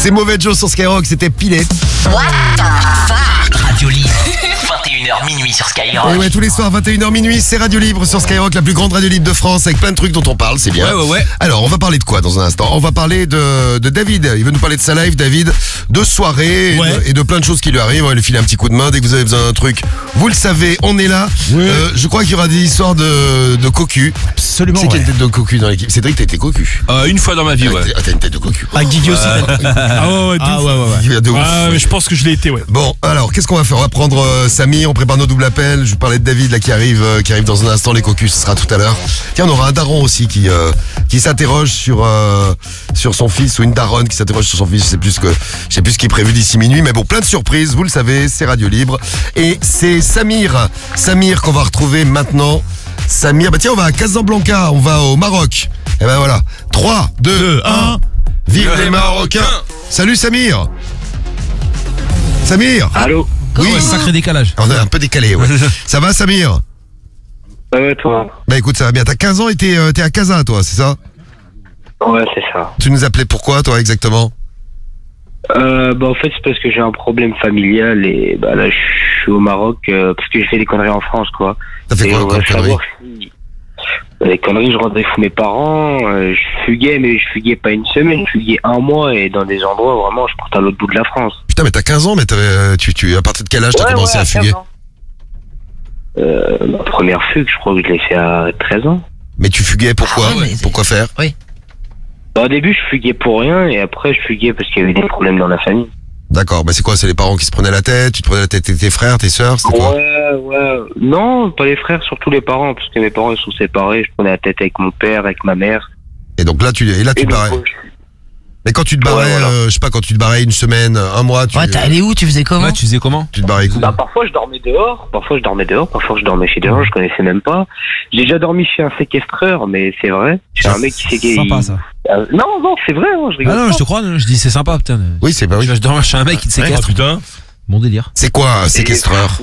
C'est Mauvais Joe sur Skyrock, c'était Pilé. What the fuck? Radio Libre, 21h minuit sur Skyrock. Et ouais, tous les soirs, 21h minuit, c'est Radio Libre sur Skyrock, la plus grande radio libre de France, avec plein de trucs dont on parle, c'est bien. Ouais. Alors, on va parler de quoi dans un instant? On va parler de David. Il veut nous parler de sa live, David, de soirée et de plein de choses qui lui arrivent. On va lui filer un petit coup de main dès que vous avez besoin d'un truc. Vous le savez, on est là. Oui. Je crois qu'il y aura des histoires de cocu. Absolument. C'est quelle tête de cocu dans l'équipe? Cédric, t'as été cocu? Une fois dans ma vie, ouais. T'as une tête de cocu. Ah, Guigui aussi. Ouais. Il y a de ouf. Mais je pense que je l'ai été, ouais. Bon, alors, qu'est-ce qu'on va faire? On va prendre Samy, on prépare nos doubles appels. Je vous parlais de David là qui arrive dans un instant. Les cocus, ce sera tout à l'heure. Tiens, on aura un daron aussi qui s'interroge sur son fils, ou une daronne qui s'interroge sur son fils. Je sais plus ce qui est prévu d'ici minuit, mais bon, plein de surprises. Vous le savez, c'est Radio Libre et c'est Samir qu'on va retrouver maintenant. Samir, bah tiens, on va à Casablanca, on va au Maroc. Et ben voilà, 3, 2, 1. Vive les Marocains. Salut Samir. Samir. Allô? Oui, Sacré décalage. on est un peu décalé, ouais. Ça va Samir? Toi? Bah écoute, ça va bien. T'as 15 ans et t'es à Casa, toi, c'est ça? Ouais, c'est ça. Tu nous appelais pourquoi, toi, exactement? En fait, c'est parce que j'ai un problème familial et là, je suis au Maroc parce que j'ai fait des conneries en France, quoi. T'as fait Et quoi on va comme conneries? savoir si... Les conneries, je rentrais fou mes parents, je fuguais, mais je fuguais pas une semaine, je fuguais un mois et dans des endroits, vraiment, je partais à l'autre bout de la France. Putain, mais t'as 15 ans, mais à partir de quel âge t'as commencé à fuguer? 15 ans. Ma première fugue, je crois que je l'ai fait à 13 ans. Mais tu fuguais pourquoi? Pourquoi faire? Oui. Au début, je fuguais pour rien et après, je fuguais parce qu'il y avait des problèmes dans la famille. D'accord, bah c'est quoi? C'est les parents qui se prenaient la tête? Tu te prenais la tête de tes frères, tes sœurs? C'était quoi? Ouais. Non, pas les frères, surtout les parents, parce que mes parents ils sont séparés. Je prenais la tête avec mon père, avec ma mère. Et donc là, tu te barrais. Mais quand tu te barrais, je sais pas, quand tu te barrais une semaine, un mois, Ouais, t'es allé où? Tu faisais comment? Ouais, tu faisais comment? tu te barrais où? Parfois je dormais dehors, parfois je dormais chez des gens, je connaissais même pas. J'ai déjà dormi chez un séquestreur, mais c'est vrai. Chez un mec qui s'est Sympa, ça. Non, c'est vrai, je rigole. Ah non, pas. je te crois, je dis c'est sympa, putain. Oui, c'est pas oui. Je dormir chez un mec qui te séquestre. putain. Mon délire. C'est quoi un séquestreur?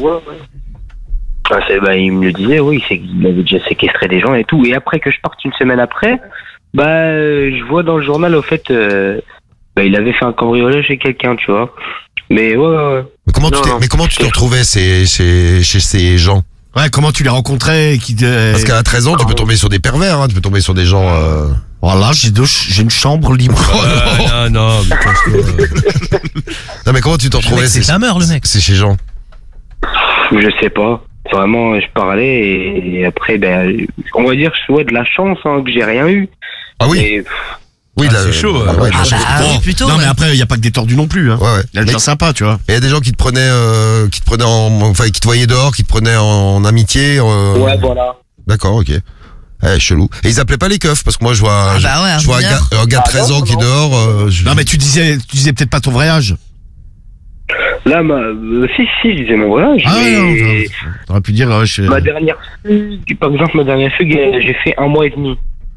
Il me le disait, oui, il avait déjà séquestré des gens et tout. Et après que je parte une semaine après, je vois dans le journal, au fait, il avait fait un cambriolage chez quelqu'un, tu vois. Mais ouais. Mais comment tu te retrouvais chez ces gens? Ouais, comment tu les rencontrais Parce qu'à 13 ans, tu peux tomber sur des pervers, hein, tu peux tomber sur des gens... Voilà, j'ai une chambre libre. Non, mais Non mais comment tu te retrouvais? c'est la meurt, le mec. C'est chez gens. Je sais pas. Vraiment, je parlais et après, on va dire de la chance que j'ai rien eu. Ah oui. Et, Oui, là, c'est chaud. ouais, Ah bah oui, plutôt. Non, ouais. mais après, il n'y a pas que des tordus non plus. Hein. ouais. Il y a des gens sympas, tu vois. Et il y a des gens qui te prenaient qui te voyaient dehors, qui te prenaient en amitié. Ouais, voilà. D'accord, ok. Chelou. Et ils appelaient pas les keufs, parce que moi je vois, je vois un gars de 13 ans qui est dehors. Non, mais tu disais peut-être pas ton vrai âge. Là, si, je disais mon voyage. Mais T'aurais pu dire. ma dernière fugue, par exemple, j'ai fait 1 mois et demi.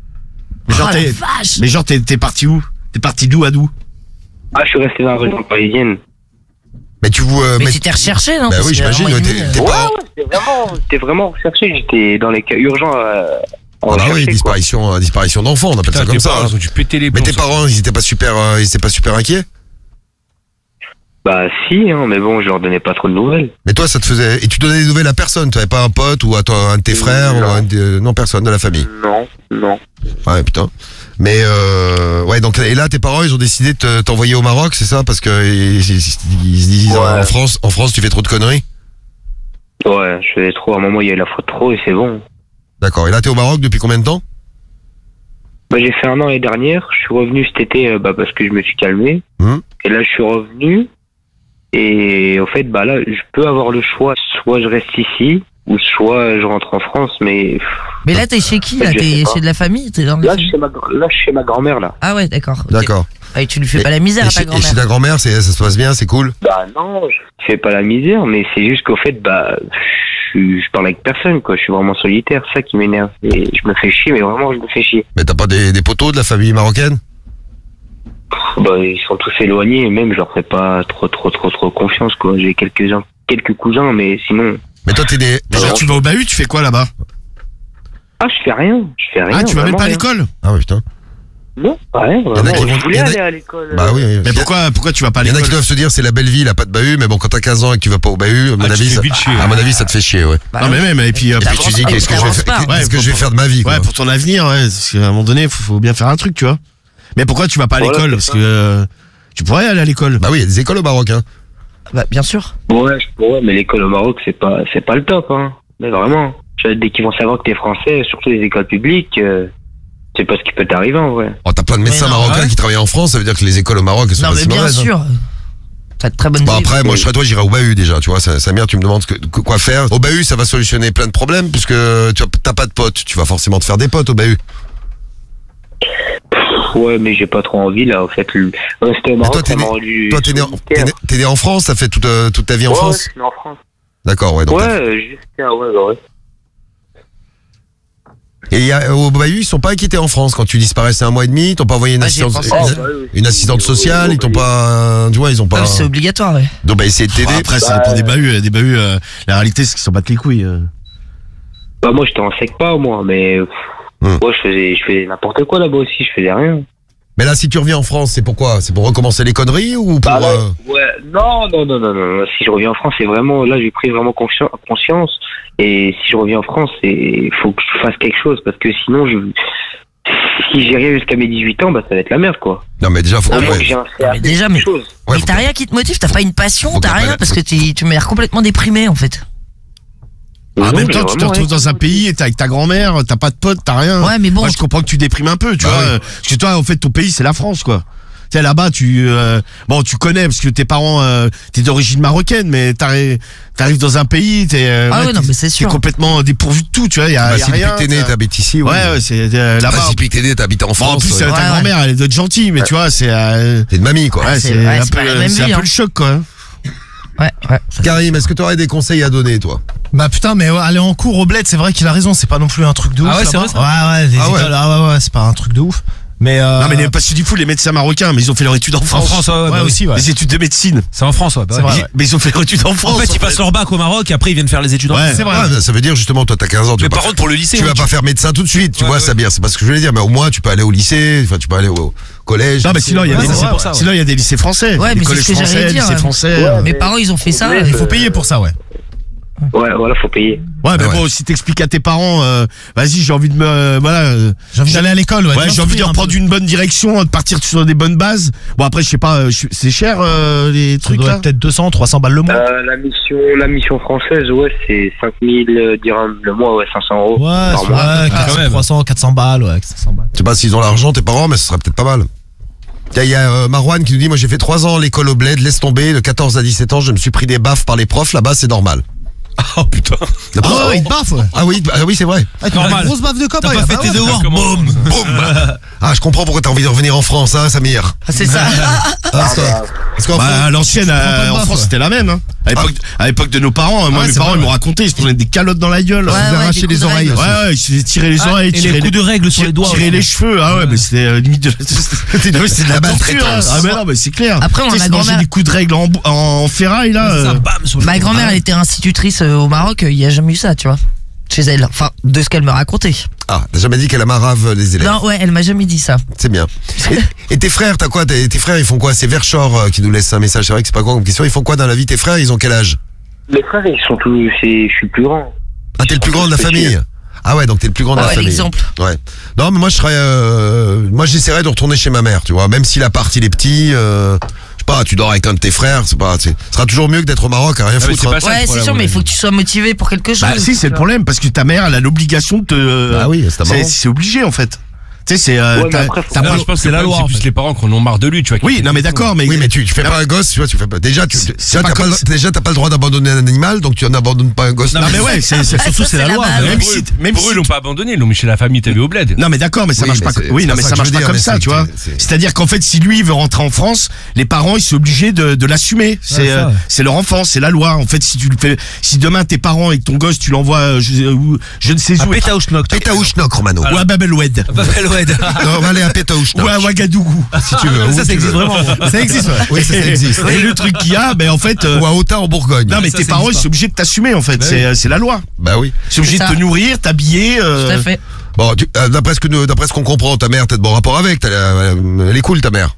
Mais genre, t'es parti où? T'es parti d'où à d'où? Je suis resté dans la région parisienne. Mais tu Mais tu t'es recherché, non? Bah oui, j'imagine. Tes parents. J'étais vraiment recherché. J'étais dans les cas urgents. Ah bah oui, disparition d'enfants, on appelle ça comme ça. Tu pétais les Mais tes parents, ils étaient pas super inquiets? Bah si, mais bon, je leur donnais pas trop de nouvelles. Mais toi, ça te faisait... Et tu donnais des nouvelles à personne? Tu avais pas un pote ou à un de tes frères? Non, personne de la famille? Non. Ouais, putain. Mais ouais, donc et là tes parents ils ont décidé de t'envoyer au Maroc, c'est ça? Parce que ils se disent en France tu fais trop de conneries? Ouais, je faisais trop. À un moment il y a eu la faute trop et c'est bon. D'accord. Et là t'es au Maroc depuis combien de temps? J'ai fait 1 an l'année dernière. Je suis revenu cet été parce que je me suis calmé. Et là je suis revenu. Et au fait là je peux avoir le choix. Soit je reste ici ou soit je rentre en France, mais là, t'es chez qui? Là, t'es chez de la famille? T'es dans là, je suis chez ma grand-mère, là. Ah ouais, d'accord. Okay. D'accord. Et tu lui fais pas la misère à ta grand-mère? Et chez ta grand-mère, ça se passe bien, c'est cool? Non, je fais pas la misère, mais c'est juste qu'au fait, je parle avec personne, quoi. Je suis vraiment solitaire, c'est ça qui m'énerve. Et je me fais chier, mais vraiment, je me fais chier. Mais t'as pas des potos de la famille marocaine? Ils sont tous éloignés, et même, je leur fais pas trop confiance, quoi. J'ai quelques cousins, mais sinon... Mais toi, tu vas au bahut, tu fais quoi là-bas? Je fais rien. Tu vas même pas à l'école? Ah ouais, putain. Non, ouais, en a vraiment. qui vont- Je voulais il y en a- aller à l'école. Bah oui. Mais pourquoi tu vas pas à Il y en a qui l'école? doivent se dire c'est la belle vie, il a pas de bahut, mais bon quand t'as 15 ans et que tu vas pas au bahut, à mon avis, ça te fait chier, ouais. Non mais même et puis Et puis tu dis qu'est-ce que je vais faire, Ouais, qu'est-ce que je vais faire de ma vie, quoi. ouais pour ton avenir, ouais, parce qu'à un moment donné faut bien faire un truc, tu vois. Mais pourquoi tu vas pas à Voilà, l'école? c'est Parce ça. que tu pourrais aller à l'école. Bah oui, il y a des écoles au Maroc, hein. Bah, bien sûr. Ouais, je pourrais, mais l'école au Maroc, c'est pas le top, hein. Mais vraiment. Dès qu'ils vont savoir que t'es français, surtout les écoles publiques, c'est pas ce qui peut t'arriver en vrai. Oh, t'as plein de médecins Mais non, marocains ouais. qui travaillent en France, ça veut dire que les écoles au Maroc, elles sont Non, pas mais si bien mauvaises, hein. sûr. T'as de très bonnes Bon idées. après, moi je serais toi, j'irais au bahut déjà, tu vois, Samir, tu me demandes quoi faire. Au bahut, ça va solutionner plein de problèmes, puisque t'as pas de potes, tu vas forcément te faire des potes au bahut. Ouais, mais j'ai pas trop envie là, en fait. Rester au Maroc, toi, ça m'a rendu. Toi, t'es né en France, t'as fait toute ta vie en Ouais, France? je suis né en France. D'accord, ouais. Donc Ouais, ouais. Et au bahut, ils sont pas inquiétés en France quand tu disparaissais un mois et demi, ils t'ont pas envoyé une Ah, j'y ai assistante, pensé. une assistante sociale, ils t'ont pas, tu vois, ils ont pas. Ah, c'est obligatoire, ouais. Donc bah essayer de t'aider. Après ça dépend des bahuts, la réalité c'est qu'ils s'en battent les couilles. Bah, moi, j'étais en sec pas, moi, mais. Ouais, je faisais n'importe quoi là-bas aussi, je faisais rien. Mais là, si tu reviens en France, c'est pourquoi? C'est pour recommencer les conneries ou pour... Bah, ouais, non. Si je reviens en France, c'est vraiment, là, j'ai pris vraiment conscience. Et si je reviens en France, il faut que je fasse quelque chose, parce que sinon, si j'ai rien jusqu'à mes 18 ans, bah, ça va être la merde, quoi. Non, mais déjà, faut... À moins ouais. que j'ai un Mais déjà, mais. chose. Ouais, Mais faut t'as rien qui te motive, t'as pas une passion, Faut t'as pas rien, la- parce que tu m'as l'air complètement déprimé, en fait. En Non, même mais temps, tu te vraiment, retrouves ouais. dans un pays et t'es avec ta grand-mère, t'as pas de potes, t'as rien. Ouais, mais bon. Moi, je comprends que tu déprimes un peu, tu Bah vois. oui. Parce que toi, en fait, ton pays, c'est la France, quoi. Tu sais, là-bas, tu connais parce que tes parents, t'es d'origine marocaine, mais t'arrives dans un pays, Ah ouais, non, mais c'est t'es sûr. complètement dépourvu de tout, tu vois. Y a Bah, si rien. depuis que t'es né, t'habites ici, oui. Ouais, c'est Bah, là-bas. si depuis que t'es né, t'habites en Bon, en France, plus, ouais. ta Ouais, grand-mère, elle doit être gentille, mais tu vois, c'est T'es de mamie, quoi. ouais, c'est- c'est ouais, un c'est pas la même c'est vie, un hein. peu le choc, quoi. Ouais. Karim, est-ce que t'aurais des conseils à donner, toi? Bah putain, mais ouais, aller en cours au bled, c'est vrai qu'il a raison, c'est pas non plus un truc de ouf. Ah ouais, c'est là-bas. vrai, ça Ouais, les Ah ouais. écoles, ouais, c'est pas un truc de ouf. Mais Non, mais parce que du coup, les médecins marocains, mais ils ont fait leur étude en En France. France, ouais, ouais, bah oui. aussi, ouais. Les études de médecine. C'est en France, ouais. bah C'est ouais. vrai, ouais. Mais ils ont fait leur étude en France. En fait, ils passent leur bac au Maroc et après ils viennent faire les études en Ouais. France. C'est vrai. Ah, bah, ça veut dire justement, toi, t'as 15 ans, tu Mais vas pas par contre, pour le lycée, tu oui, vas pas faire médecin tout de suite, tu Ouais, vois, ouais. Samir, c'est pas ce que je voulais dire, mais au moins, tu peux aller au lycée, enfin, tu peux aller au collège. Non, mais sinon, il y a Ouais, des c'est pour ça, ouais. sinon, il y a des lycées français. Ouais, des mais c'est collèges ce que j'allais français, dire. lycées français. Ouais. Mes parents, ils ont fait ça. Ouais, il faut payer pour ça, ouais. Ouais, voilà, faut payer. Ouais, mais Ouais. bon, si t'expliques à tes parents, vas-y, j'ai envie de me, voilà, J'ai envie d'aller à l'école, ouais. ouais, j'ai envie de reprendre une bonne direction, de partir sur des bonnes bases. Bon, après, je sais pas, c'est cher, les Ça trucs doit là. être peut-être 200, 300 balles le mois. La mission française, ouais, c'est 5000 dirhams le mois, ouais, 500 euros. Ouais, par mois. ouais, quand même. 300, 400 balles, ouais, 400 balles. Je sais pas s'ils ont l'argent, tes parents, mais ce serait peut-être pas mal. Tiens, il y a Marwan qui nous dit, moi j'ai fait 3 ans à l'école au bled, laisse tomber, de 14 à 17 ans, je me suis pris des baffes par les profs, là-bas c'est normal. Oh putain. Ah ouais, il te baffe, ouais. Ah oui, c'est vrai. Ah, t'as Normal. une grosse baffe de cop, T'as ouais, pas bah fait ouais. tes devoirs. Boum, boum. Ah, je comprends pourquoi t'as envie de revenir en France, hein, Samir. Ah, c'est ça. Parce qu'en Bah, France- à l'ancienne, prends pas de en baffe, France, ouais. c'était la même, hein. À l'époque de nos parents, moi, Ouais, mes c'est parents, vrai, ils m'ont ouais. raconté, ils se prenaient des calottes dans la gueule. Ouais, ils ouais, arrachaient des coups les de oreilles. règle. Ouais, ils se faisaient tirer les oreilles, Et tirer les coups de règle sur les doigts. tirer aussi. les cheveux. Ah ouais, mais c'était limite de c'était de la torture, maltraitance. hein. Ah mais non, mais c'est clair. Après, Tu sais, ma se manger grand-mère- des coups de règle en ferraille là. Ça, bam, sur le Ma cou. grand-mère, elle était institutrice au Maroc, il y a jamais eu ça, tu vois. Chez elle. Enfin, de ce qu'elle me racontait. Ah, t'as jamais dit qu'elle amarave les élèves. Non, ouais, elle m'a jamais dit ça. C'est bien. Et tes frères, t'as quoi? Tes frères, ils font quoi? C'est Verchor qui nous laisse un message. C'est vrai que c'est pas quoi comme question. Ils font quoi dans la vie? Tes frères, ils ont quel âge? Les frères, ils sont tous, je suis le plus grand. Ah, t'es le plus grand de la famille. Ah ouais, donc t'es le plus grand de Ah la ouais, famille. l'exemple. Ouais. Non, mais moi je serais, moi j'essaierais de retourner chez ma mère, tu vois. Même si l'appart il est petit, je sais pas, tu dors avec un de tes frères, c'est pas, ce sera toujours mieux que d'être au Maroc à rien Ah, mais foutre. c'est hein. pas ça, le Ouais, c'est problème, sûr, à mais il mon faut que avis. tu sois motivé pour quelque chose. Bah si, c'est le problème parce que ta mère, elle a l'obligation de te. Bah oui, c'est ta maman. c'est obligé en fait. Tu sais, c'est. Ouais, mais après, faut- t'as Non, pas- je pense que C'est la loi. en C'est fait. plus les parents qui en ont marre de lui, tu vois. qui Oui, fait non mais tout. d'accord, mais. Oui, mais tu fais pas un gosse, tu vois, tu fais pas. Déjà, C'est pas comme ça. déjà t'as pas le droit d'abandonner un animal, donc tu n'abandonnes pas un gosse. Non mais ouais, surtout ça, c'est la c'est la loi. base. Même Pour eux, si, même pour eux, si ils l'ont pas abandonné, ils l'ont mis chez la famille, t'as vu au bled. Non mais d'accord, mais ça Oui, marche mais pas. c'est- Oui, non c'est mais ça ça que marche je veux pas dire, comme mais ça, c'est- tu vois. c'est- C'est-à-dire qu'en fait, si lui il veut rentrer en France, les parents ils sont obligés de l'assumer. C'est ça, ouais. c'est leur enfant, c'est la loi. En fait, si tu le fais, si demain tes parents avec ton gosse, tu l'envoies, je ne sais À où, Pétaouchnok. Pétaouchnok, Romano. ou à Babelwed, Babelwed. Non, on va aller à Pétaouchnok. ou à Ouagadougou. si tu veux. où Ça tu existe veux. vraiment. Ça existe, ouais. Oui, ça existe. Et le truc qu'il y a, ben en fait. Ou à Autun en Bourgogne. Non mais ça, tes ça parents ils existe sont obligés de t'assumer en fait, c'est la loi. Bah oui. Ils sont obligés de ça. te nourrir, t'habiller. Tout à fait. Bon, d'après ce qu'on comprend, ta mère, t'as de bons rapports avec. Elle est cool, ta mère.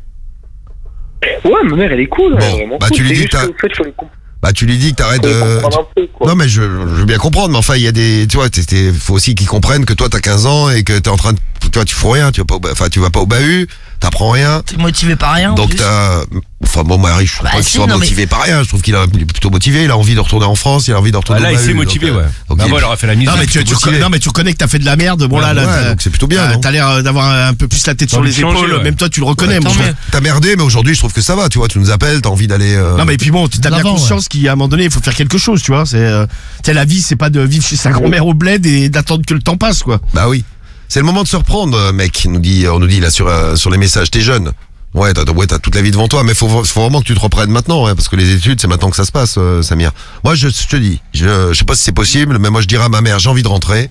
Ouais, ma mère, elle est cool. Bon, elle est vraiment bah, cool. tu lui C'est dis juste que t'as- qu'au fait, faut les comprendre. Bah tu lui dis que t'arrêtes Faut les de... comprendre un peu, quoi. Non mais je veux bien comprendre, mais enfin il y a des... Tu vois, faut aussi qu'ils comprennent que toi t'as 15 ans et que t'es en train de... Tu vois, tu fous rien, tu vas pas au bahut, t'apprends rien. T'es motivé par rien. en Donc plus. t'as... Enfin bon, Marie, je trouve Bah, pas qu'il si, soit non, mais- motivé par rien, je trouve qu'il est plutôt motivé, il a envie de retourner en France, il a envie de retourner Là, au il bahut. s'est motivé, donc, ouais. donc, Bah, il- moi, il aurait fait la mise. Non mais tu reconnais que t'as fait de la merde. Bon Ouais, là, ouais, donc c'est plutôt bien, non t'as l'air d'avoir un peu plus la tête sur Envie les de changer, épaules. ouais. Même toi, tu le reconnais. Ouais, mon tant frère. mieux. T'as merdé, mais aujourd'hui je trouve que ça va, tu vois, tu nous appelles, t'as envie d'aller... Non mais puis bon, t'as bien L'avant, conscience qu'à un moment donné, il faut faire quelque chose, tu vois. C'est, tu sais, la vie, c'est pas de vivre chez sa grand-mère au bled et d'attendre que le temps passe, quoi. Bah oui. C'est le moment de se reprendre, mec, on nous dit là sur les messages, t'es jeune. Ouais, t'as toute la vie devant toi, mais faut vraiment que tu te reprennes maintenant, parce que les études, c'est maintenant que ça se passe, Samir. Moi, je te dis, je sais pas si c'est possible, mais moi, je dirais à ma mère, j'ai envie de rentrer.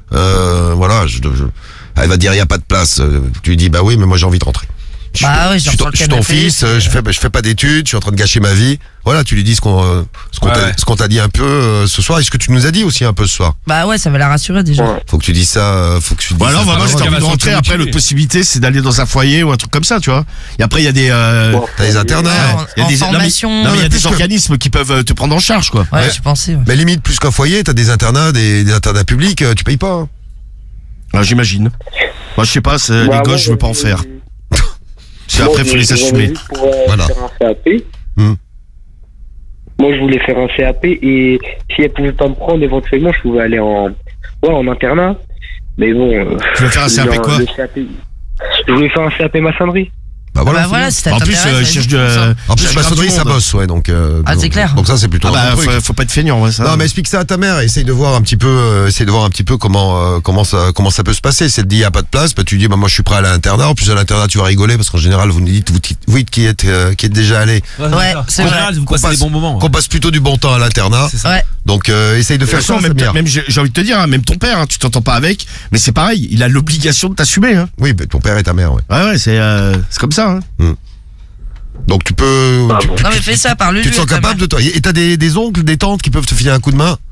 Voilà, elle va dire, il y a pas de place. Tu lui dis, bah oui, mais moi, j'ai envie de rentrer. Bah ouais, je dors sur le je suis ton canapé, fils, je fais pas d'études, je suis en train de gâcher ma vie. Voilà, tu lui dis ce qu'on t'a dit un peu ce soir, et ce que tu nous as dit aussi un peu ce soir. Bah ouais, ça va la rassurer déjà. Ouais. Faut que tu dises ça, faut que tu dises Bon alors, ça. bah, moi, ça j'ai va, envie de ça va rentrer. se Après, motiver. l'autre possibilité, c'est d'aller dans un foyer ou un truc comme ça, tu vois. Et après, il y a des, T'as les internats. Ouais, il y a en des formation. non, mais il y a des organismes qui peuvent te prendre en charge, quoi. Ouais, Ouais. je pensais. Ouais. Mais limite, plus qu'un foyer, t'as des internats, des internats publics, tu payes pas. Hein. Ah, j'imagine. Moi, je sais pas, Bah, les moi, gosses, je veux pas en faire. Parce qu'après, faut les j'en ai assumer. vu pour Voilà. faire un CAP. Hmm. Moi, je voulais faire un CAP et si elle pouvait pas me prendre, éventuellement, je pouvais aller en internat. Mais bon. Tu veux faire un CAP quoi? le CAP, je voulais faire un CAP maçonnerie. Bah Bah voilà. voilà, si En plus, t'intéresse, je cherche vas-y, de. En plus, je la maçonnerie, cherche ça du monde. bosse, ouais, donc. Ah, c'est clair. Donc ça, c'est plutôt Ah un bah, bon truc. faut pas être feignant, ouais, ça. Non, mais explique ça à ta mère. Essaye de voir un petit peu, comment ça peut se passer. Si elle te dit, il y a pas de place, bah, tu dis, bah, moi, je suis prêt à aller à l'internat. En plus, à l'internat, tu vas rigoler parce qu'en général, vous nous dites, vous qui êtes déjà allé, Ouais, c'est En vrai. général, vous Qu'on passez des passe- bons moments. qu'on passe plutôt du bon temps à l'internat. C'est ça. Ouais. Donc, essaye de De faire toute ça, façon, Samir. même j'ai envie de te dire, hein, même ton père, hein, tu t'entends pas avec, mais c'est pareil, il a l'obligation de t'assumer. Hein. Oui, mais ton père et ta mère, ouais. Ouais, c'est comme ça. Hein. Donc, tu peux, Ah tu, bon. Non mais fais ça, parle-lui. tu te sens capable de toi. Et t'as des oncles, des tantes qui peuvent te filer un coup de main?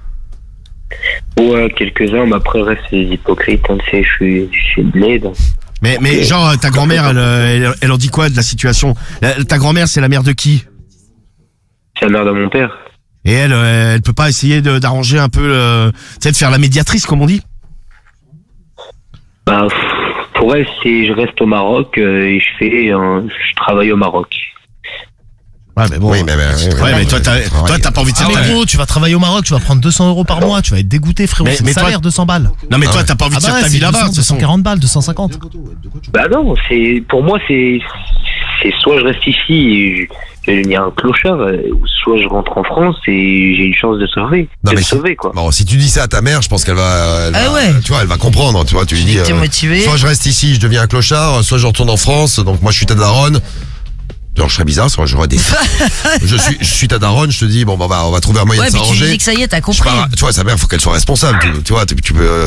Ouais, quelques-uns, mais après, reste c'est hypocrite, hein, tu sais, je suis bled. Mais genre, ta grand-mère, elle en dit quoi de la situation? Ta grand-mère, c'est la mère de qui? C'est la mère de mon père. Et elle peut pas essayer d'arranger un peu, tu sais, de faire la médiatrice, comme on dit? Bah, pour elle, c'est je reste au Maroc et je travaille au Maroc. Ouais, mais bon. Oui, mais Ouais, mais toi, t'as pas envie de Ah faire mais ta vie. gros, tu vas travailler au Maroc, tu vas prendre 200 € par mois, tu vas être dégoûté, frérot. Mais- C'est mais le toi- salaire, 200 balles. Non, mais Ah toi, ouais. t'as pas envie de Ah faire bah ta ouais, vie c'est là-bas, de toute façon. 240 balles, 250. Bah non, pour moi, c'est soit je reste ici et il y a un clochard, ou soit je rentre en France et j'ai une chance de sauver. Non, de mais me sauver, quoi. Bon, si tu dis ça à ta mère, je pense qu'elle va, Ah ouais. tu vois, elle va comprendre, tu vois, tu lui dis, T'es motivé. soit je reste ici, je deviens un clochard, soit je retourne en France, donc moi je suis ta daronne. Alors, je serais bizarre, j'aurais des... je suis ta daronne, je te dis, bon, bah, on va trouver un moyen Ouais, de mais tu lui s'arranger. dis que ça y est, t'as Je compris. pars, tu vois, sa mère, faut qu'elle soit responsable. Tu vois, tu peux,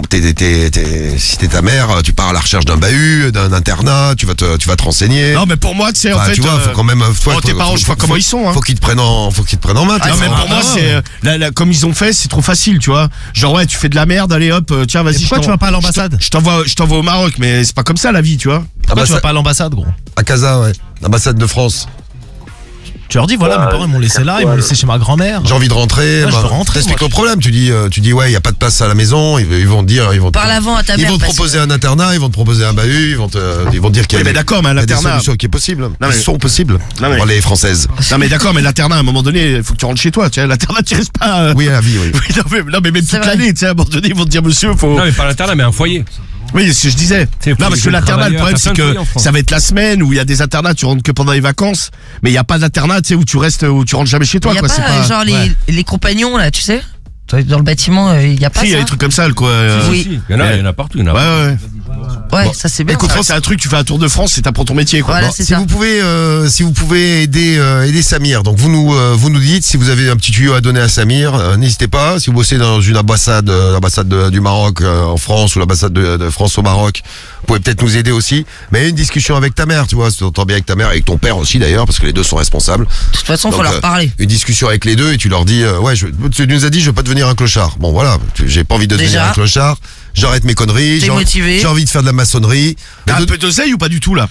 si t'es ta mère, tu pars à la recherche d'un bahut, d'un internat, tu vas te renseigner. Non, mais pour moi, tu sais, en Enfin, fait. tu vois, faut quand même. bon, tes parents, je sais pas comment ils sont, hein. Faut qu'ils te prennent en main. tes Non, mais parents. pour moi, c'est comme ils ont fait, c'est trop facile, tu vois. Genre, ouais, tu fais de la merde, allez hop, tiens, vas-y. Pourquoi tu vas pas à l'ambassade? Je t'envoie au Maroc, mais c'est pas comme ça la vie, tu vois. Pourquoi tu vas pas à l'ambassade, gros? À Casa, ouais. L'ambassade de France. Tu leur dis, voilà, mes parents ils m'ont laissé là, ils m'ont laissé chez ma grand-mère. J'ai envie de rentrer. Ouais, je veux rentrer, T'expliques moi. ton problème. Tu dis, ouais, il y a pas de place à la maison. Ils vont te dire, Parle avant à ta ils mère. vont te parce proposer un internat, ils vont te proposer un bahut, ils vont te dire qu'il y a Oui, mais des- d'accord, mais il y a des l'internat. solutions qui est possible. mais- Ils sont possibles. Non, mais- Pour les françaises. Non, mais d'accord, mais l'internat, à un moment donné, il faut que tu rentres chez toi, tu vois. L'internat, tu restes pas. Oui, à la vie, oui. Oui, non, mais même C'est toute vrai. l'année, tu sais, à un moment donné, ils vont te dire, monsieur, faut. Non, mais pas l'internat, mais un foyer. Oui, c'est ce que je disais. C'est Non, pour parce les que jeunes l'internat, le travailleurs, problème, t'as c'est plein de que foyers en France. ça va être la semaine où il y a des internats, tu rentres que pendant les vacances, mais il n'y a pas d'internat, tu sais, où tu restes, où tu rentres jamais chez toi, Il y a quoi. pas, C'est pas. genre les compagnons là, tu sais. Dans le bâtiment, il y a pas Si, il y a ça. des trucs comme ça, quoi. Oui. Si, il y en a partout. Il y en a Ouais. Ouais, ça c'est bien. Écoute, ça. c'est un truc, tu fais un tour de France et t'apprends ton métier, quoi. Voilà, Bon. c'est Si ça. vous pouvez aider Samir, donc vous nous dites si vous avez un petit tuyau à donner à Samir, n'hésitez pas. Si vous bossez dans une ambassade, du Maroc en France ou l'ambassade de France au Maroc, vous pouvez peut-être nous aider aussi. Mais une discussion avec ta mère, tu vois, si tu t'entends bien avec ta mère, avec ton père aussi d'ailleurs, parce que les deux sont responsables. De toute façon, faut Donc, leur parler. Une discussion avec les deux et tu leur dis, ouais, tu nous as dit, je veux pas devenir devenir un clochard. Bon voilà, j'ai pas envie de devenir Déjà. un clochard. J'arrête mes conneries. T'es motivé. J'ai envie de faire de la maçonnerie. T'as un peu d'oseille ou pas du tout là?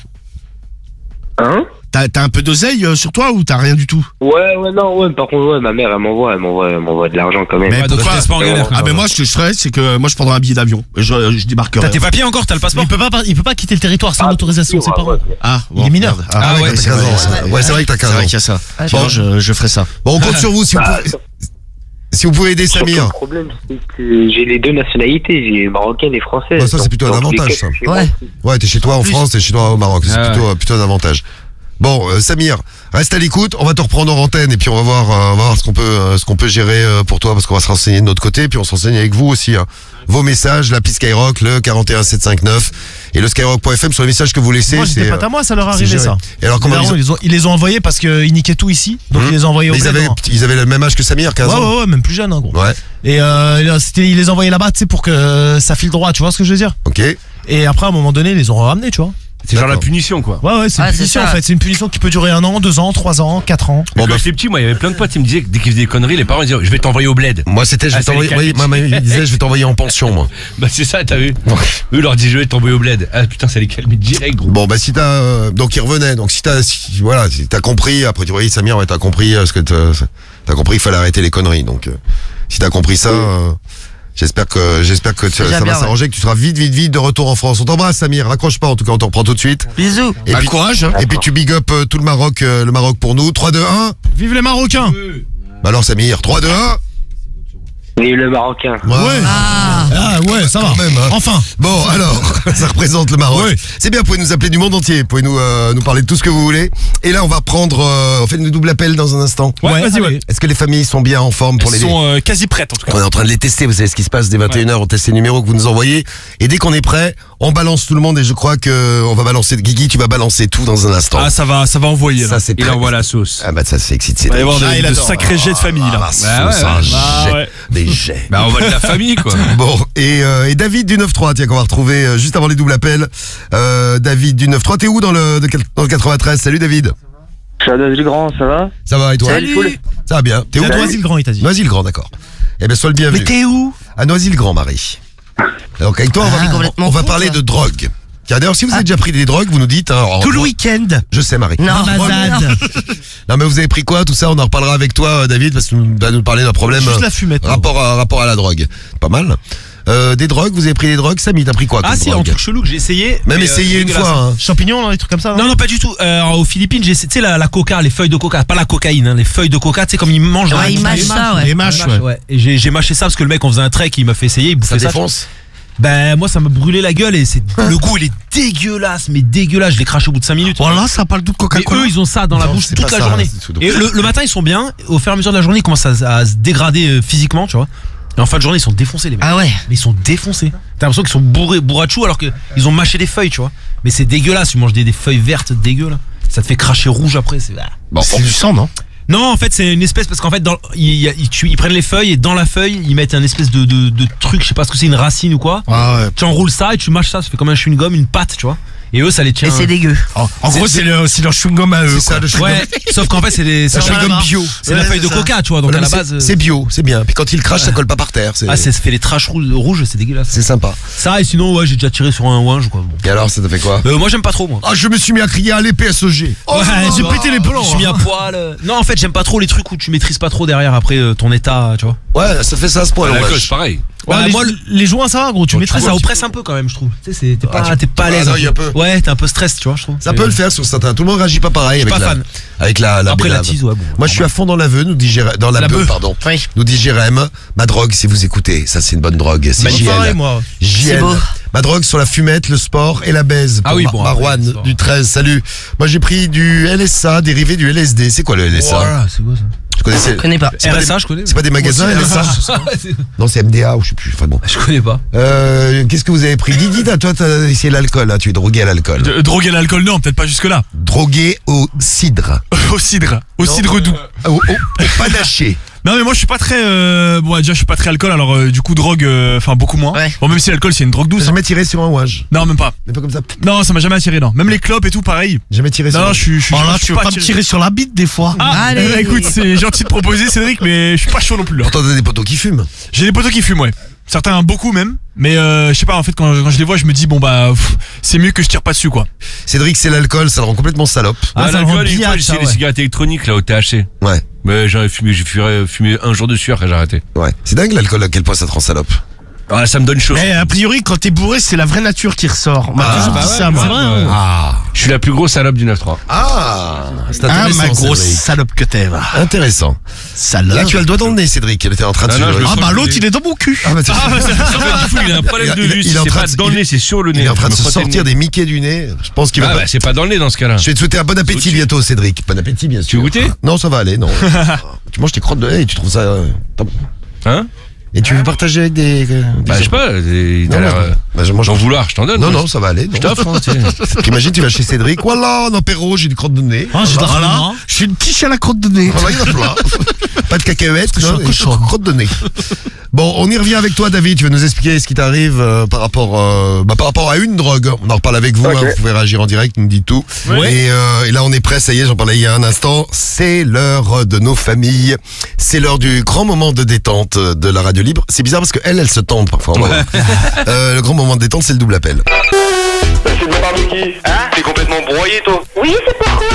Hein? T'as un peu d'oseille sur toi ou t'as rien du tout? Ouais, non, ouais, par contre, ouais, ma mère, elle m'envoie de l'argent quand même. Mais Ouais, donc pourquoi je laisse pas en galère. Ah ben moi ce que je ferais c'est que moi je prendrais un billet d'avion. Je débarquerai. T'as tes papiers encore, t'as le passeport? Il peut pas quitter le territoire sans l'autorisation de ses parents. Ah, Il est mineur. merde. Ah ouais, t'as c'est 15 ans. vrai, ça. Ouais, c'est vrai que t'as 15 C'est vrai ans. qu'il y a ça. Ah, Bon, je ferai ça. Bon, on compte sur vous si vous pouvez aider Surtout, Samir. le problème, c'est que j'ai les deux nationalités, j'ai marocaine et française. Bah, ça, c'est Donc, plutôt un dans tous les avantage, cas, ça. chez moi, Ouais. Ouais, t'es chez toi en France, t'es chez toi au Maroc. C'est Ah plutôt un avantage. Bon, Samir, reste à l'écoute. On va te reprendre en antenne et puis on va voir ce qu'on peut gérer pour toi parce qu'on va se renseigner de notre côté puis on se renseigne avec vous aussi. Hein. Vos messages, l'appli Skyrock, le 41759 et le Skyrock.fm sur les messages que vous laissez. Moi, j'étais c'est, pas à moi, ça leur c'est arrivait géré. ça. Et alors comment Les darons, ils les ont envoyés parce qu'ils niquaient tout ici, donc ils les ont envoyés au Mais bled, hein. ils avaient le même âge que Samir, 15 ans. Ouais, même plus jeune, hein, gros. Ouais. Et ils les envoyaient là-bas, tu sais, pour que ça file droit, tu vois ce que je veux dire. Ok. Et après, à un moment donné, ils les ont ramenés, tu vois. C'est genre la D'accord. punition, quoi. Ouais, c'est Ah, une c'est punition ça. en fait. C'est une punition qui peut durer 1 an, 2 ans, 3 ans, 4 ans. Bon, Quand bah, j'étais petit, moi, il y avait plein de potes qui me disaient que dès qu'ils faisaient des conneries, les parents ils disaient je vais t'envoyer au bled. moi c'était je vais Ah, c'est t'envoyer. les Oui, calmes. il disait je vais t'envoyer en pension moi. Bah, c'est ça, t'as vu. Eux leur disaient je vais t'envoyer au bled. Ah putain, ça les calmait direct, gros. Bon bah si t'as donc il revenait donc si t'as compris après tu vois Samir ouais, t'as compris ce que t'as compris qu'il fallait arrêter les conneries donc si t'as compris ça j'espère que ça déjà va bien, s'arranger que tu seras vite de retour en France. On t'embrasse Samir, raccroche pas en tout cas on te reprend tout de suite. Bisous. Et puis courage. et puis tu big up tout le Maroc pour nous. 3 2 1. Vive les Marocains. Bah alors Samir 3 2 1. Vive le Marocain. Ouais. Ah ouais, ça va. Quand même, hein. Enfin. Bon, alors, ça représente le Maroc. Ouais. C'est bien, vous pouvez nous appeler du monde entier. Vous pouvez nous parler de tout ce que vous voulez. Et là, on va prendre, on fait une double appel dans un instant. Ouais, vas-y, ouais. Est-ce que les familles sont bien en forme pour Elles les sont quasi prêtes en tout cas. On est en train de les tester, vous savez ce qui se passe dès 21h, on teste les numéros que vous nous envoyez. Et dès qu'on est prêt, on balance tout le monde et je crois que on va balancer, Guigui, tu vas balancer tout dans un instant. Ah, ça va envoyer là. Ça, c'est Il très- envoie la sauce. Ah bah ça c'est excité. Il va y avoir Ah, il de adore. sacrés jets de famille là. Ah, Bah ouais, c'est un ouais. jet, Ah ouais. des jets. Bah, on va de la famille, quoi. Bon, et David du 9-3, tiens, qu'on va retrouver juste avant les doubles appels. David du 9-3, t'es où dans le 93? Salut David. Je suis à Noisy-le-Grand, ça va? Ça va et toi? Salut. Ça va bien. T'es où À toi? Noisy-le-Grand, il t'a dit. Noisy-le-Grand, d'accord. Eh ben sois le bienvenu. Mais t'es où? À Noisy-le-Grand, Marie. Donc avec toi, Ah, complètement on va con, parler toi. de drogue. Tiens, d'ailleurs, si vous avez déjà pris des drogues, vous nous dites. Hein, Tout le week-end. Je sais, Marie. Non, Ramazan. Non, mais vous avez pris quoi, tout ça? On en reparlera avec toi, David, parce que tu vas nous parler d'un problème. Juste la fumette. Rapport à la drogue. Pas mal. Des drogues, vous avez pris des drogues? Samy, t'as pris quoi Ah comme si, un drogue? truc chelou que j'ai essayé. Même mais, essayé une dégueulasse. fois. Hein. Champignons, là, des trucs comme ça. Non, non, pas du tout. Aux Philippines, j'ai essayé, tu sais, la coca, les feuilles de coca, pas la cocaïne, hein, les feuilles de coca, tu sais, comme ils mangent dans Ouais, la ils mâchent ça, ouais. Les mâches, ouais. Ouais. Et j'ai mâché ça parce que le mec, on faisait un trek, il m'a fait essayer, il Ça bouffait ça. défonce? Ben, moi, ça m'a brûlé la gueule et le goût, il est dégueulasse, mais dégueulasse. Je l'ai craché au bout de 5 minutes. Voilà, ça parle de Mais Coca-Cola. eux, ils ont ça dans la Non, bouche c'est toute pas la ça, journée. c'est tout. Et le matin, ils sont bien. Au fur et à mesure de la journée, ils commencent à se dégrader physiquement, tu vois. Et en fin de journée, ils sont défoncés, les mecs. Ah ouais. Mais ils sont défoncés. T'as l'impression qu'ils sont bourrachous alors qu'ils ont mâché des feuilles, tu vois. Mais c'est dégueulasse, tu manges des feuilles vertes dégueu là. Ça te fait cracher rouge après. Bon, C'est du sang, non? Non, en fait, c'est une espèce parce qu'en fait, ils prennent les feuilles et dans la feuille, ils mettent un espèce de truc, je sais pas ce que c'est, une racine ou quoi. Ah ouais. Tu enroules ça et tu mâches ça, ça fait comme un chewing-gum, une pâte, tu vois. Et eux, ça les tient. Et c'est dégueu. En gros, c'est leur chewing-gum à eux. c'est ça le chewing-gum. Ouais, sauf qu'en fait, c'est Un chewing-gum bio. c'est la Ouais, feuille de ça. coca, tu vois. Donc Voilà, à la mais base. c'est bio, c'est bien. Puis quand il crache, ça colle pas par terre. Ah, ça fait les traces rouges, c'est dégueulasse. C'est sympa. Ça, et sinon, ouais, j'ai déjà tiré sur un ouinge, quoi. Bon. Et alors, ça t'a fait quoi? Moi, j'aime pas trop, moi. Ah, je me suis mis à crier à l'EPSEG. Ouais, j'ai pété les plombs. Je suis mis à poil. Non, en fait, j'aime pas trop les trucs où tu maîtrises pas trop derrière après ton état, tu vois. Ouais, ça fait ça à ce point. La ouais. coche, pareil. Ouais, moi, les joints, ça va, gros. Tu Ah, maîtrises ça oppresse un peu quand même, je trouve. Tu sais, t'es pas, Ah, t'es pas à l'aise. il y a un peu. Ouais, t'es un peu stress, tu vois, je trouve. Ça peut le faire sur certains. Tout le monde réagit pas pareil avec pas la, fan. avec la Après la bélave. tease, ouais, bon. Moi, je suis à fond dans l'aveu, nous dit Jérém, dans la La beuh, beuh. pardon. Oui. Nous dit Jérém, ma drogue, si vous écoutez, ça c'est une bonne drogue, c'est Pareil, JL. moi. JL. C'est beau. Ma drogue sur la fumette, le sport et la baise. Ah Pour oui, bon, Marwan après, le sport. du 13, salut. Moi, j'ai pris du LSA, dérivé du LSD. C'est quoi le LSA? Voilà, c'est quoi ça? Je connaissais. Je connais pas. C'est pas RSA, des- je connais. C'est pas des magasins LSA? Non, c'est MDA ou je sais plus. Enfin bon. Je connais pas. Qu'est-ce que vous avez pris? Guigui, toi, t'as essayé l'alcool, là. Tu es drogué à l'alcool. Droguer l'alcool, non, peut-être pas jusque-là. Drogué au cidre. Au cidre. Au Non. cidre doux. Au panaché. Non mais moi je suis pas très bon déjà je suis pas très alcool alors du coup drogue enfin beaucoup moins. Ouais. Bon même si l'alcool c'est une drogue douce. T'as jamais tiré sur un ouage? Non même pas. Mais pas comme ça. Non ça m'a jamais attiré non. Même les clopes et tout pareil. Jamais tiré sur un Non ouage. je suis Oh là, je suis tu veux pas me attiré. tirer sur la bite des fois? Ah Allez. écoute c'est gentil de proposer Cédric mais je suis pas chaud non plus là. Pourtant t'as des potos qui fument. J'ai des potos qui fument ouais. Certains beaucoup même. Mais je sais pas en fait quand je les vois je me dis bon bah c'est mieux que je tire pas dessus quoi. Cédric, c'est l'alcool, ça le rend complètement salope. Ah, ça le l'alcool, rend une fois, biatch, j'ai essayé ça, les ouais. cigarettes électroniques là au THC. Ouais, Mais j'ai fumé un jour de sueur quand j'ai arrêté. ouais. C'est dingue l'alcool à quel point ça te rend salope. Ah, ça me donne chaud. Mais a priori, quand t'es bourré, c'est la vraie nature qui ressort. On m'a Ah, toujours bah dit ouais, ça, moi. c'est vrai, hein. Ah, Je suis la plus grosse salope du 9-3. c'est Ah, intéressant. ma grosse Cédric. salope que t'es, va. Intéressant. Salope. Là, tu as le doigt dans le nez, Cédric. Elle était en train de Ah non, se- je le Ah sens bah le l'autre, nez. il est dans mon cul. Ah, bah, En fait, du coup, il a un problème de vue. il Si est en c'est train pas de- dans le nez, c'est sur le nez. il est en train de Je se me frottais sortir le des nez. Mickey du nez. Je pense qu'il va Ah pas. bah c'est pas dans le nez dans ce cas-là. Je vais te souhaiter un bon appétit Au-dessus. bientôt, Cédric. Bon appétit, bien sûr. Tu veux goûter? Non, ça va aller, non. Tu manges tes crottes de nez et tu trouves ça. Hein? Et tu veux partager avec des. Bah je sais pas, t'as Non, l'air non, bah, je mange. d'en vouloir, je t'en donne. Non, moi. non, ça va aller. Je t'offre, hein, tu sais. T'imagines, tu vas chez Cédric. Voilà, en apéro, j'ai des crottes de nez. Ah, j'ai de la Voilà, hein. je suis une quiche à la crotte de nez. Voilà, il y en a plein. Pas de cacahuètes, je suis non, un et cochon. crottes de nez. Bon, on y revient avec toi, David. Tu vas nous expliquer ce qui t'arrive par rapport à une drogue. On en reparle avec vous. Ok. Hein, vous pouvez réagir en direct, nous dites tout. Et là, on est prêt. Ça y est, j'en parlais il y a un instant. C'est l'heure de nos familles. C'est l'heure du grand moment de détente de la radio libre. C'est bizarre parce que elle se tend parfois. Le grand moment de détente, c'est le double appel. Tu me parles de qui? Hein? T'es complètement broyé, toi. Oui, c'est pourquoi?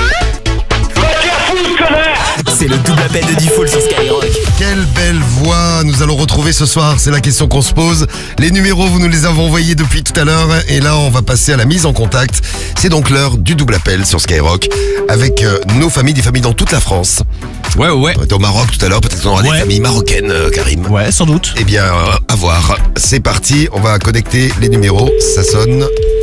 Va te faire foutre, connard! C'est le double appel de Diffoul sur Skyrock. Quelle belle voix nous allons retrouver ce soir, c'est la question qu'on se pose. Les numéros, vous nous les avez envoyés depuis tout à l'heure et là on va passer à la mise en contact. C'est donc l'heure du double appel sur Skyrock avec nos familles, des familles dans toute la France. Ouais. On était au Maroc tout à l'heure, peut-être qu'on aura des familles marocaines, Karim. Ouais, sans doute. Eh bien, à voir. C'est parti, on va connecter les numéros. Ça sonne.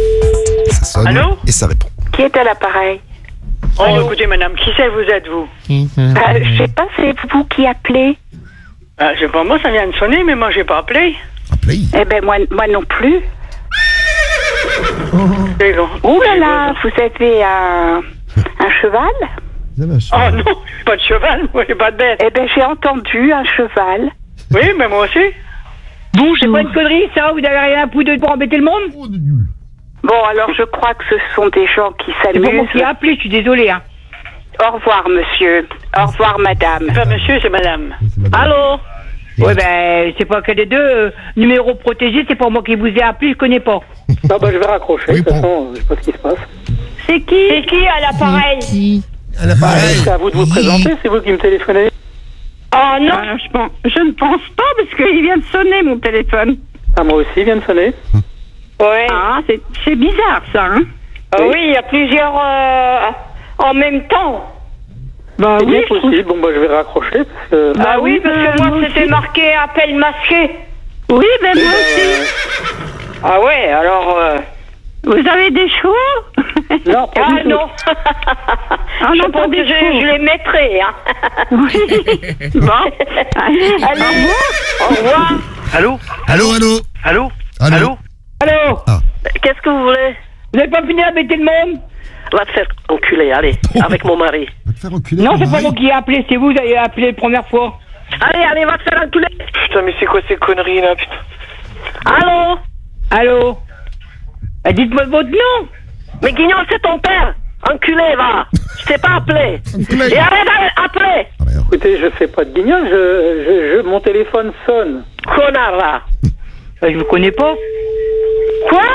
Allô? Et ça répond. Qui est à l'appareil? Oh, écoutez, madame, qui c'est vous êtes, vous? Je sais pas, c'est vous qui appelez. Je sais pas, moi, ça vient de sonner, mais moi, j'ai pas appelé. Appelez. Eh ben, moi non plus. Ouh là là, vous avez un cheval? Oh non, j'ai pas de cheval, moi, j'ai pas de bête. Eh ben, j'ai entendu un cheval. Oui, mais moi aussi. Bonjour. C'est pas une connerie, ça? Vous avez rien à foutre pour embêter le monde? Bon, alors je crois que ce sont des gens qui C'est pas moi s'amusent. qui ai appelé, je suis désolé, hein. Au revoir, monsieur. Au revoir, madame. C'est pas monsieur, c'est madame. Allô? Ouais, ben, c'est pas quel des deux. Numéro protégé, c'est pas moi qui vous ai appelé, je connais pas. Ah bah je vais raccrocher, de toute façon, je sais pas ce qui se passe. C'est qui à l'appareil? C'est à vous de vous présenter, c'est vous qui me téléphonez. Oh non, je ne pense pas, parce qu'il vient de sonner, mon téléphone. Ah moi aussi, il vient de sonner. Ouais. Ah, c'est bizarre, ça, hein? Oui, il y a plusieurs en même temps. Bah C'est oui, bien je trouve- possible, bon bah je vais raccrocher parce que... Bah oui, parce que moi, moi c'était aussi. marqué appel masqué. Oui, ben moi aussi. Ah ouais, alors... Vous avez des chevaux? Non, pas Ah du tout. non. Ah Je non, pense pas que des je chevaux. les mettrai, hein. Oui. Bon. Allez, Allez, au revoir. Allô? Allô, allô. Allô? Allô. Allô? Ah. Qu'est-ce que vous voulez? Vous n'avez pas fini d'embêter le monde? Va te faire enculer, allez, avec mon mari. Va te faire enculer. Non, c'est pas moi qui ai appelé, c'est vous qui avez appelé la première fois. Allez, va te faire enculer. Putain, mais c'est quoi ces conneries là, putain? Allô? Allô? Dites-moi votre nom. Mais Guignol, c'est ton père! Enculé, va! Je t'ai pas appelé! Et arrête d'appeler! Écoutez, je fais pas de guignol, mon téléphone sonne. Connard, là! Je vous connais pas. Quoi?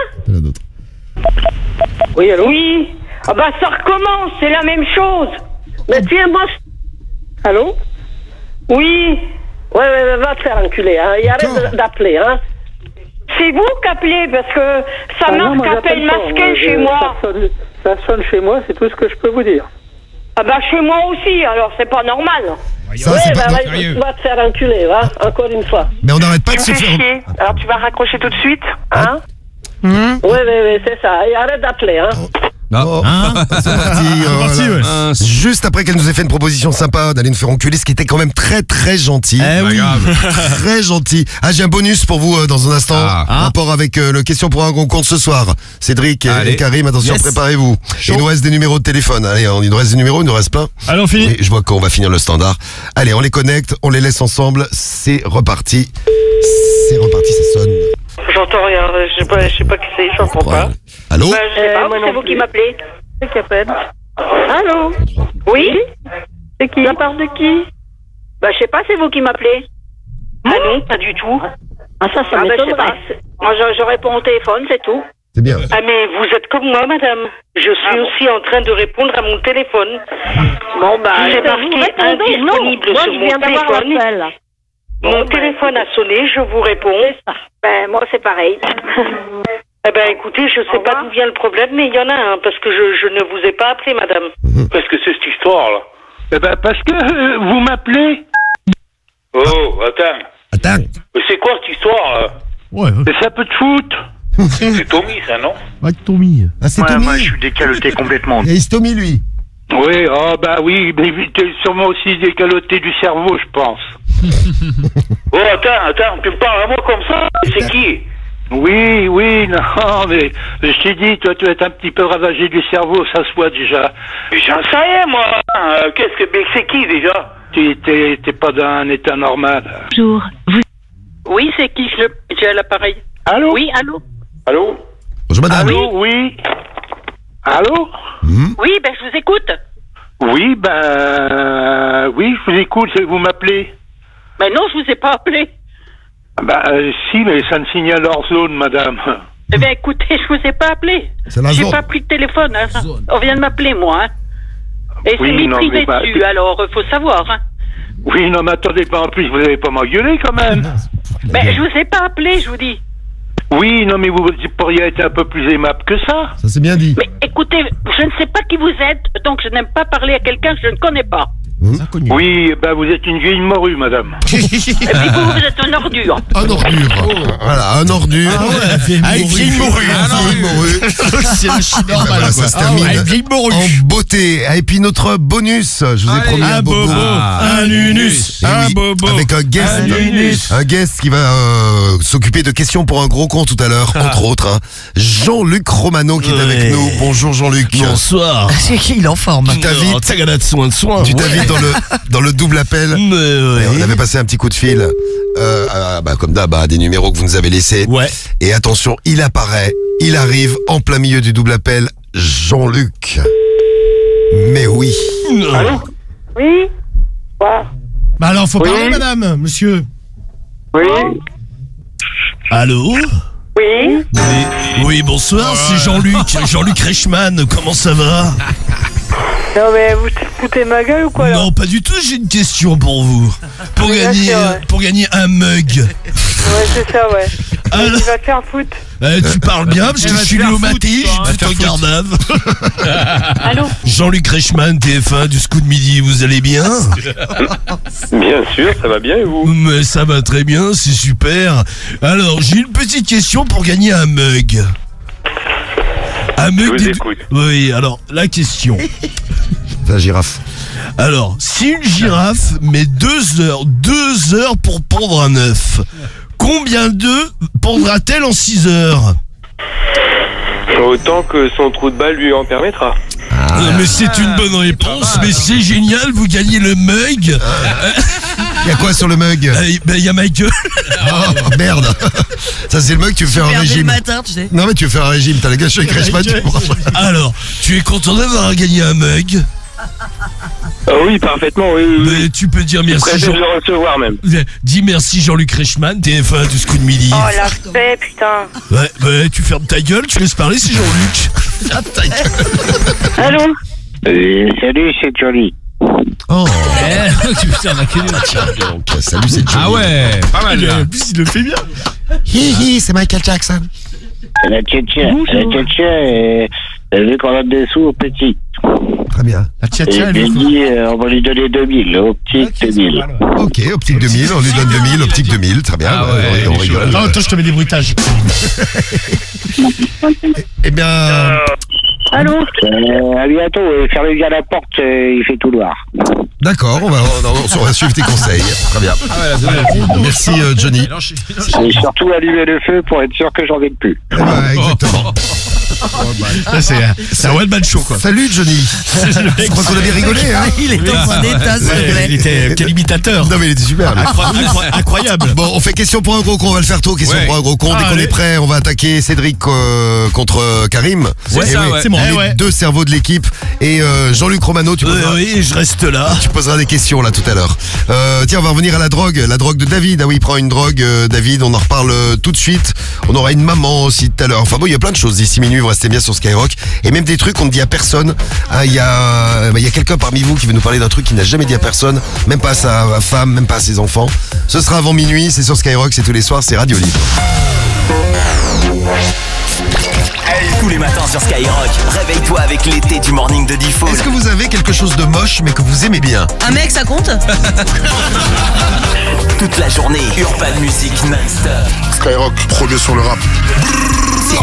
Oui, allô? Oui. Ah bah ça recommence, c'est la même chose. Mais tiens, moi... Allô? Oui. Ouais, va te faire enculer, hein, et arrête d'appeler, hein. C'est vous qui appelez parce que ça Ah non, marque moi, appel j'appelle pas, masqué moi, chez moi. Ça sonne chez moi, c'est tout ce que je peux vous dire. Ah bah chez moi aussi, alors c'est pas normal. Ça, c'est pas Va te faire enculer, va, encore une fois. Mais on n'arrête pas de se faire. Alors tu vas raccrocher tout de suite, hein? Ouais, c'est ça, et arrête d'appeler, hein. Oh, c'est parti. Voilà. Juste après qu'elle nous ait fait une proposition sympa d'aller nous faire enculer, ce qui était quand même très très gentil. Très gentil. Ah, j'ai un bonus pour vous dans un instant. Rapport avec le question pour un concours ce soir. Cédric et Karim, attention, préparez-vous. Il nous reste des numéros de téléphone. Allez, il nous reste des numéros, il nous reste plein. Allez, on finit. Oui, je vois qu'on va finir le standard. Allez, on les connecte, on les laisse ensemble. C'est reparti. C'est reparti, ça sonne. J'entends rien, je sais pas qui c'est, j'entends pas. Allô? Je sais pas, c'est vous qui m'appelez. C'est qui appelle? Allô? Oui? C'est qui? La part de qui? Bah, je sais pas, c'est vous qui m'appelez. Ah non, pas du tout. Ah, ça je sais m'étonnerait. pas. Moi, je réponds au téléphone, c'est tout. C'est bien. Ah, mais vous êtes comme moi, madame. Je suis aussi en train de répondre à mon téléphone. Bon, bah, J'ai marqué indisponible moi, sur je mon viens d'avoir téléphone. l'appel. Mon téléphone a sonné, je vous réponds. Ben, moi, c'est pareil. Eh ben, écoutez, je sais pas d'où vient le problème, mais il y en a un, parce que je ne vous ai pas appelé, madame. Qu'est-ce que c'est cette histoire-là? Eh ben, parce que vous m'appelez. Oh, attends. C'est quoi cette histoire, là? Ouais. C'est un peu de foot. C'est Tommy, ça, non? Ouais, Tommy. Ah, c'est Tommy. Moi, je suis décaloté complètement. Et c'est Tommy, lui. Oui, oui, mais t'es sûrement aussi décaloté du cerveau, je pense. Oh, attends, tu me parles à moi comme ça? C'est qui? Oui, non, mais je t'ai dit, toi, tu es un petit peu ravagé du cerveau, ça se voit déjà. J'en sais rien, moi. Mais c'est qui, déjà? T'es pas dans un état normal. Bonjour. Oui, c'est qui? J'ai l'appareil. Allô? Oui, allô? Allô? Bonjour, madame. Allô, oui. Allô? Oui, ben je vous écoute. Oui, oui, je vous écoute, vous m'appelez. Mais non, je vous ai pas appelé. Si, mais ça ne signale hors zone, madame. Eh bien, écoutez, je vous ai pas appelé. J'ai pas pris de téléphone, hein. On vient de m'appeler, moi, hein. Et c'est méprisé dessus, alors, faut savoir, hein. Oui, non, mais attendez, en plus, vous n'avez pas m'engueuler, quand même. Mais je vous ai pas appelé, je vous dis. Oui, non, mais vous pourriez être un peu plus aimable que ça. Ça, c'est bien dit. Mais écoutez, je ne sais pas qui vous êtes, donc je n'aime pas parler à quelqu'un que je ne connais pas. Oui, vous êtes une vieille morue, madame. Et puis vous êtes un ordure. Un ordure. Voilà, un ordure. Une vieille morue. C'est la chine normale. Ça se termine en beauté. Et puis notre bonus, je vous ai promis un bobo. Un nunus. Un bobo. Avec un guest. Un guest qui va s'occuper de questions pour un gros con tout à l'heure, entre autres. Hein. Jean-Luc Romano qui est avec nous. Bonjour Jean-Luc. Bonsoir. C'est qui, il est en forme. Tu t'invites. Tu t'invites dans le double appel. On avait passé un petit coup de fil, comme d'hab, des numéros que vous nous avez laissés. Ouais. Et attention, il apparaît, il arrive en plein milieu du double appel, Jean-Luc. Mais oui. Allô? Oui? Quoi? Alors, faut parler, madame, monsieur. Oui? Allô? Oui? Oui, bonsoir, c'est Jean-Luc Reichmann, comment ça va? Non, mais vous foutez ma gueule ou quoi, là? Non, pas du tout, j'ai une question pour vous. Pour gagner un mug. Ouais, c'est ça, ouais. Alors, Tu vas te faire foutre. tu parles bien parce que je suis né au matin, je suis en garde. Allô? Jean-Luc Reichmann, TF1 du Scout Midi, vous allez bien? Bien sûr, ça va bien, et vous? Mais ça va très bien, c'est super. Alors, j'ai une petite question pour gagner un mug. Un mug Je vous écoute. Oui, alors, la question. La girafe. Alors, si une girafe met 2 heures pour pondre un œuf, combien d'œufs pondra-t-elle en 6 heures? Autant que son trou de balle lui en permettra. Mais c'est une bonne réponse, mais c'est génial, vous gagnez le mug. Il y a quoi sur le mug? Il y a ma gueule. Oh merde. Ça c'est le mug, tu veux faire un régime. Le matin, tu sais. Non mais tu veux faire un régime, t'as la gâche avec Reichmann. Alors, tu es content d'avoir gagné un mug? Oui, parfaitement, oui. Mais tu peux dire merci. Je préfère le recevoir même. Dis merci Jean-Luc Reichmann, TF1 du Scout Midi. Oh, la paix, putain. Ouais, tu fermes ta gueule, tu laisses parler, c'est Jean-Luc. Ferme ta gueule. Allô? Salut, c'est Johnny. Oh. Putain, ma queue. Donc, salut, c'est Johnny. Ah ouais, pas mal là. En plus, il le fait bien. Hi, c'est Michael Jackson. La tchétchia, vu qu'on a des sous au petit. Très bien. La tchatcha, Et j'ai dit, on va lui donner 2000, optique 2000. Ok, optique 2000, on lui donne 2000, optique 2000, très bien. Ah ouais, on rigole. Oh, attends, je te mets des bruitages. Eh bien, Allô À bientôt, fermez bien la porte, il fait tout noir. D'accord, on va suivre tes conseils. Très bien. Merci Johnny. Et surtout allumer le feu pour être sûr que j'en ai plus. Exactement. C'est un one-man show, quoi. Salut Johnny. Je crois qu'on a bien rigolé, hein. Il est dans un état, s'il vous plaît. Il était quel imitateur. Non mais il était super. lui. Incroyable. Bon, on fait question pour un gros con, on va le faire tôt. Question pour un gros con. Dès qu'on est prêt, on va attaquer Cédric contre Karim. C'est ça, ouais. C'est bon. Eh ouais. Deux cerveaux de l'équipe. Et Jean-Luc Romano, tu poseras... Oui, je reste là. Tu poseras des questions là tout à l'heure. Tiens, on va revenir à la drogue de David. Ah oui, il prend une drogue, David. On en reparle tout de suite. On aura une maman aussi tout à l'heure. Enfin bon, il y a plein de choses d'ici minuit. Vous restez bien sur Skyrock. Et même des trucs qu'on ne dit à personne. Il y a quelqu'un parmi vous qui veut nous parler d'un truc qu'il n'a jamais dit à personne, même pas à sa femme, même pas à ses enfants. Ce sera avant minuit. C'est sur Skyrock. C'est tous les soirs. C'est Radio Libre. Tous les matins sur Skyrock, réveille-toi avec l'été du morning de Diffoul. Est-ce que vous avez quelque chose de moche mais que vous aimez bien? Un mec, ça compte? Toute la journée, Urban Music non-stop. Skyrock, premier sur le rap.